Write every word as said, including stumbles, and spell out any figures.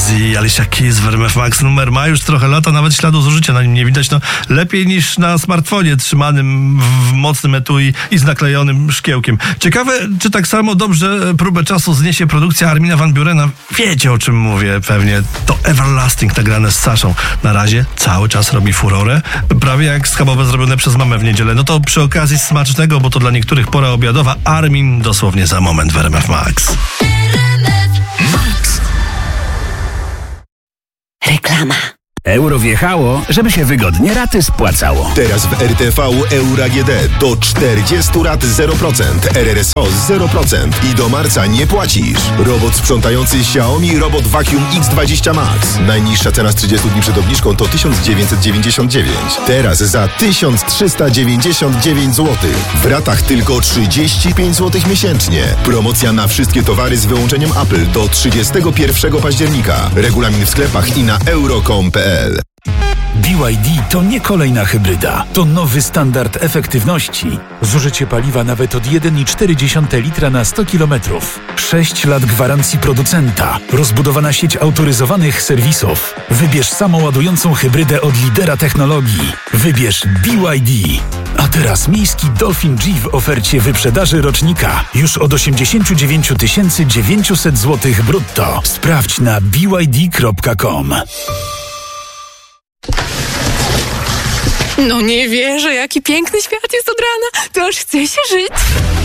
Easy, Alicia Keys w R M F Max. Numer ma już trochę lata, nawet śladu zużycia na nim nie widać. No, lepiej niż na smartfonie trzymanym w mocnym etui i z naklejonym szkiełkiem. Ciekawe, czy tak samo dobrze próbę czasu zniesie produkcja Armina van Burena. Wiecie, o czym mówię pewnie. To Everlasting nagrane z Saszą. Na razie cały czas robi furorę. Prawie jak schabowe zrobione przez mamę w niedzielę. No to przy okazji smacznego, bo to dla niektórych pora obiadowa. Armin dosłownie za moment w R M F Max. Reklama. Euro wjechało, żeby się wygodnie raty spłacało. Teraz w R T V Euro A G D do czterdziestu rat zero procent, R R S O zero procent i do marca nie płacisz. Robot sprzątający Xiaomi Robot Vacuum X dwadzieścia Max. Najniższa cena z trzydziestu dni przed obniżką to tysiąc dziewięćset dziewięćdziesiąt dziewięć. Teraz za tysiąc trzysta dziewięćdziesiąt dziewięć złotych. W ratach tylko trzydzieści pięć złotych miesięcznie. Promocja na wszystkie towary z wyłączeniem Apple do trzydziestego pierwszego października. Regulamin w sklepach i na euro kropka com kropka p l. B Y D to nie kolejna hybryda. To nowy standard efektywności. Zużycie paliwa nawet od jeden i cztery dziesiąte litra na sto kilometrów. sześć lat gwarancji producenta. Rozbudowana sieć autoryzowanych serwisów. Wybierz samoładującą hybrydę od lidera technologii. Wybierz B Y D. A teraz miejski Dolphin G w ofercie wyprzedaży rocznika. Już od osiemdziesiąt dziewięć tysięcy dziewięćset złotych brutto. Sprawdź na b y d kropka com. No nie wierzę, jaki piękny świat jest od rana. To aż chce się żyć.